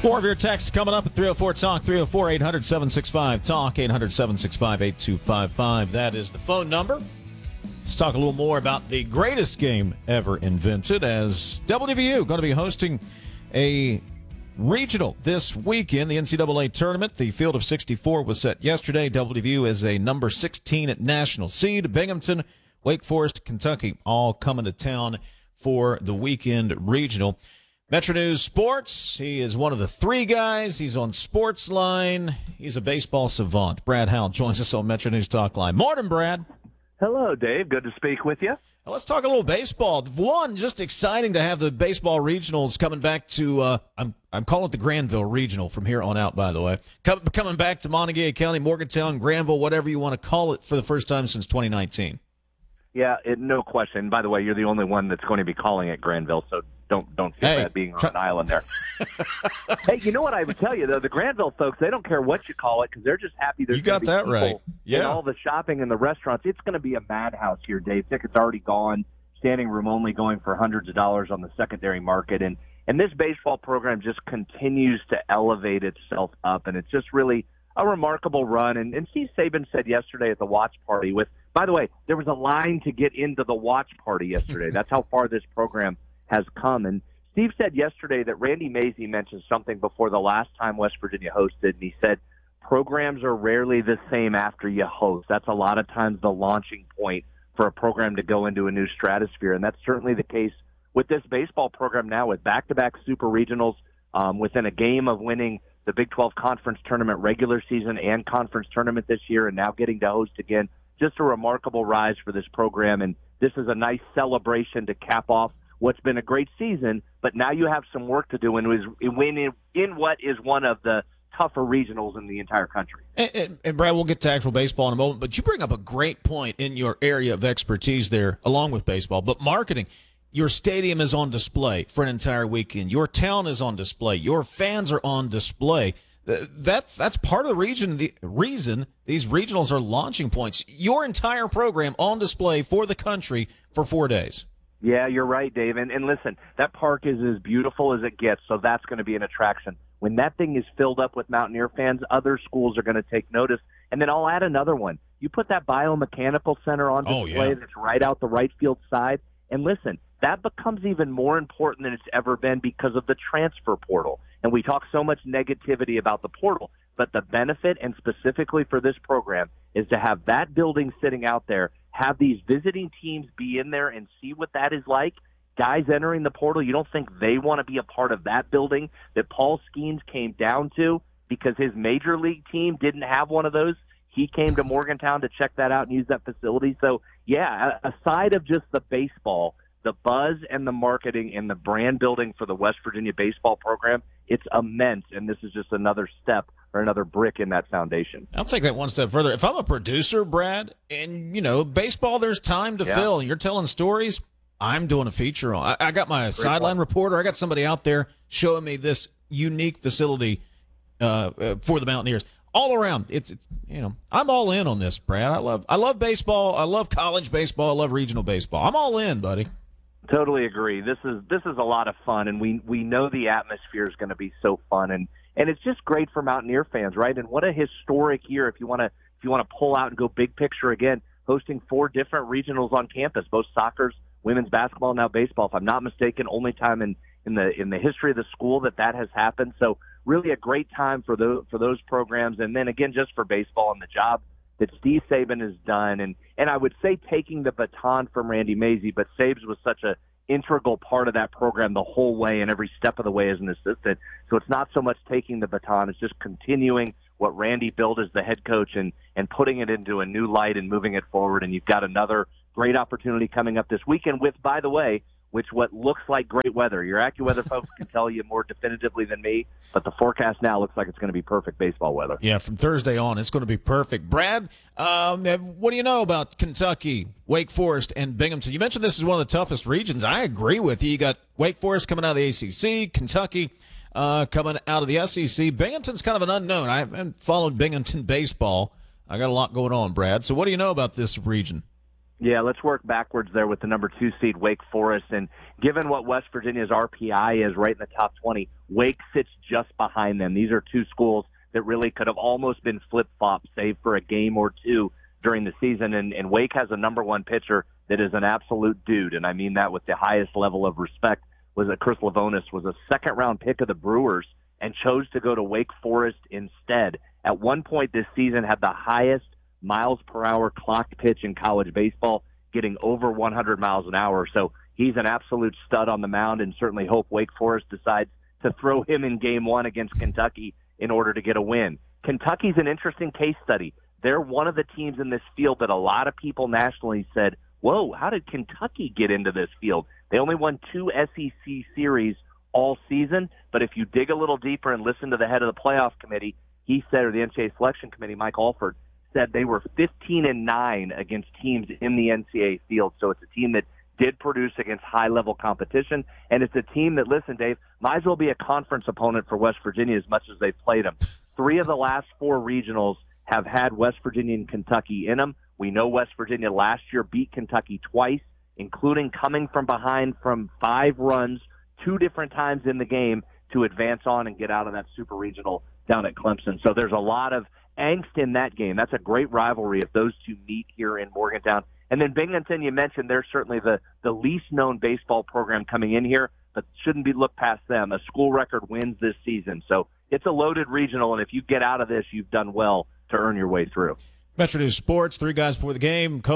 More of your texts coming up at 304 Talk, 304 800 765 Talk, 800 765 8255. That is the phone number. Let's talk a little more about the greatest game ever invented, as WVU going to be hosting a regional this weekend. The NCAA tournament, the field of 64 was set yesterday. WVU is a number 16 at national seed. Binghamton, Wake Forest, Kentucky, all coming to town for the weekend regional. Metro News Sports, he is one of the three guys. He's on Sportsline. He's a baseball savant. Brad Howell joins us on Metro News Talk Line. Morning, Brad. Hello, Dave. Good to speak with you. Now, let's talk a little baseball. One, just exciting to have the baseball regionals coming back to, I'm calling it the Granville Regional from here on out, by the way. Coming back to Montague County, Morgantown, Granville, whatever you want to call it, for the first time since 2019. Yeah, no question. By the way, you're the only one that's going to be calling it Granville, so don't feel bad being on an island there. Hey, you know what I would tell you, though? The Granville folks, they don't care what you call it because they're just happy there's going to be people right. Yeah. in all the shopping and the restaurants. It's going to be a madhouse here, Dave. Tickets already gone, standing room only going for hundreds of dollars on the secondary market. And this baseball program just continues to elevate itself up, and it's just really a remarkable run. And Steve Saban said yesterday at the watch party by the way, there was a line to get into the watch party yesterday. That's how far this program has come. And Steve said yesterday that Randy Mazey mentioned something before the last time West Virginia hosted, and he said programs are rarely the same after you host. That's a lot of times the launching point for a program to go into a new stratosphere, and that's certainly the case with this baseball program now, with back-to-back super regionals, within a game of winning the Big 12 Conference Tournament regular season and conference tournament this year, and now getting to host again. Just a remarkable rise for this program, and this is a nice celebration to cap off what's been a great season, but now you have some work to do in what is one of the tougher regionals in the entire country. And Brad, we'll get to actual baseball in a moment, but you bring up a great point in your area of expertise there, along with baseball, but marketing. Your stadium is on display for an entire weekend. Your town is on display. Your fans are on display. That's part of the reason these regionals are launching points. Your entire program on display for the country for 4 days. Yeah, you're right, Dave. And listen, that park is as beautiful as it gets, so that's going to be an attraction. When that thing is filled up with Mountaineer fans, other schools are going to take notice. And then I'll add another one. You put that biomechanical center on display that's right out the right field side. And listen, that becomes even more important than it's ever been because of the transfer portal. And we talk so much negativity about the portal, but the benefit, and specifically for this program, is to have that building sitting out there, have these visiting teams be in there and see what that is like. Guys entering the portal, you don't think they want to be a part of that building that Paul Skeens came down to because his major league team didn't have one of those? He came to Morgantown to check that out and use that facility. So, yeah, aside of just the baseball, the buzz and the marketing and the brand building for the West Virginia baseball program, it's immense, and this is just another step or another brick in that foundation. I'll take that one step further. If I'm a producer, Brad, and, baseball, there's time to fill, and you're telling stories, I'm doing a feature on. I got my sideline reporter. I got somebody out there showing me this unique facility for the Mountaineers. All around, it's I'm all in on this, Brad. I love baseball. I love college baseball. I love regional baseball. I'm all in, buddy. Totally agree. This is a lot of fun, and we know the atmosphere is going to be so fun, and it's just great for Mountaineer fans, right? And what a historic year if you want to pull out and go big picture again, hosting 4 different regionals on campus, both soccer, women's basketball, now baseball. If I'm not mistaken, only time in the history of the school that has happened. So really a great time for those programs, and then again just for baseball and the job that Steve Saban has done, and I would say taking the baton from Randy Mazey, but Sabes was such a integral part of that program the whole way and every step of the way as an assistant. So it's not so much taking the baton, it's just continuing what Randy built as the head coach and putting it into a new light and moving it forward. And you've got another great opportunity coming up this weekend with, by the way, what looks like great weather. Your AccuWeather folks can tell you more definitively than me, but the forecast now looks like it's going to be perfect baseball weather. Yeah, from Thursday on, it's going to be perfect. Brad, what do you know about Kentucky, Wake Forest, and Binghamton? You mentioned this is one of the toughest regions. I agree with you. You got Wake Forest coming out of the ACC, Kentucky coming out of the SEC. Binghamton's kind of an unknown. I haven't followed Binghamton baseball. I got a lot going on, Brad. So what do you know about this region? Yeah, let's work backwards there with the number 2 seed, Wake Forest. And given what West Virginia's RPI is right in the top 20, Wake sits just behind them. These are two schools that really could have almost been flip-flops, save for a game or two during the season. And Wake has a number 1 pitcher that is an absolute dude, and I mean that with the highest level of respect. Was that Chris Lavonis was a second-round pick of the Brewers and chose to go to Wake Forest instead. At one point this season had the highest miles per hour clocked pitch in college baseball, getting over 100 miles an hour. So he's an absolute stud on the mound, and certainly hope Wake Forest decides to throw him in game 1 against Kentucky in order to get a win. Kentucky's an interesting case study. They're one of the teams in this field that a lot of people nationally said, whoa, how did Kentucky get into this field? They only won 2 SEC series all season, but if you dig a little deeper and listen to the head of the playoff committee, he said, or the NCAA selection committee, Mike Alford, said they were 15-9 against teams in the NCAA field. So it's a team that did produce against high-level competition, and it's a team that, listen, Dave, might as well be a conference opponent for West Virginia as much as they've played them. 3 of the last 4 regionals have had West Virginia and Kentucky in them. We know West Virginia last year beat Kentucky twice, including coming from behind from 5 runs 2 different times in the game to advance on and get out of that super regional down at Clemson. So there's a lot of angst in that game. That's a great rivalry if those two meet here in Morgantown. And then Binghamton, you mentioned, they're certainly the least known baseball program coming in here, but shouldn't be looked past them. A school record wins this season. So it's a loaded regional, and if you get out of this, you've done well to earn your way through. Metro News Sports, 3 guys before the game.